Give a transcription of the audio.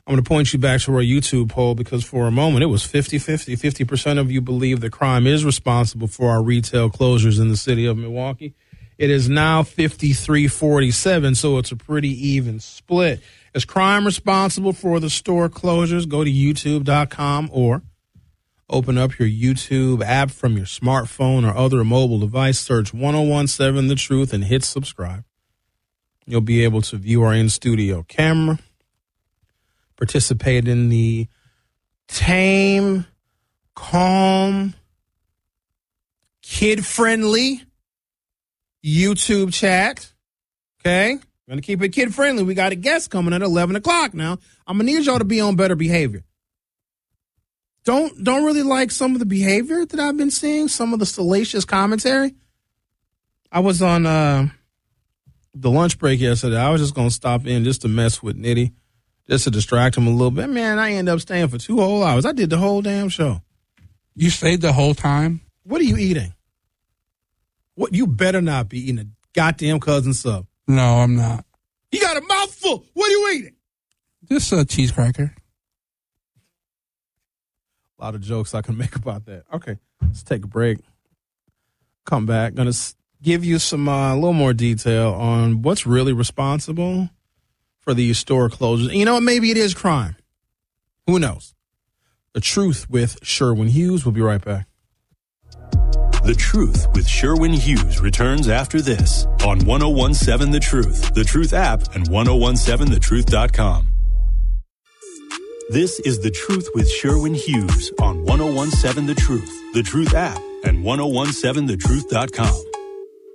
I'm going to point you back to our YouTube poll because for a moment it was 50-50. 50% of you believe that crime is responsible for our retail closures in the city of Milwaukee. It is now 53-47, so it's a pretty even split. Is crime responsible for the store closures? Go to youtube.com or open up your YouTube app from your smartphone or other mobile device. Search 1017 The Truth and hit subscribe. You'll be able to view our in-studio camera, participate in the tame, calm, kid-friendly YouTube chat. Okay? We're going to keep it kid-friendly. We got a guest coming at 11 o'clock now. I'm going to need y'all to be on better behavior. Don't really like some of the behavior that I've been seeing, some of the salacious commentary. I was on the lunch break yesterday. I was just going to stop in just to mess with Nitty, just to distract him a little bit. Man, I ended up staying for 2 whole hours. I did the whole damn show. You stayed the whole time? What are you eating? What? You better not be eating a goddamn cousin sub. No, I'm not. You got a mouthful. What are you eating? Just a cheese cracker. A lot of jokes I can make about that. Okay, let's take a break. Come back. Going to give you some a little more detail on what's really responsible for these store closures. And you know what? Maybe it is crime. Who knows? The Truth with Sherwin Hughes. We'll be right back. The Truth with Sherwin Hughes returns after this on 1017 The Truth, The Truth app, and 1017thetruth.com. This is The Truth with Sherwin Hughes on 1017 The Truth, The Truth app, and 1017thetruth.com.